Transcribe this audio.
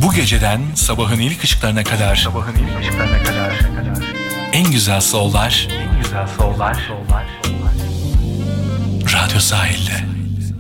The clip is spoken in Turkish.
Bu geceden sabahın ilk ışıklarına kadar en güzel soul'lar Radyo Sahil'de.